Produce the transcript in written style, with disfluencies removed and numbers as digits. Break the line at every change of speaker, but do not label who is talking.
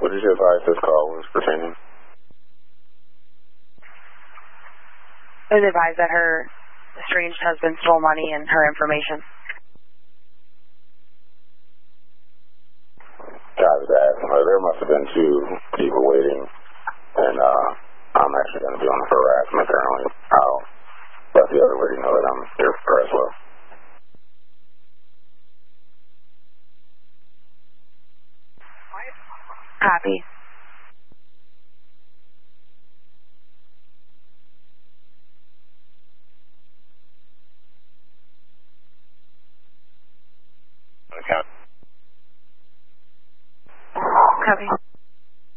what did you advise this call was pertaining?
It was advised that her estranged husband stole money and her information.
Guys, there must have been two people waiting, and I'm actually going to be on for harassment currently. I'll let the other lady know that I'm here for her as well.
Copy.
Okay.
Copy.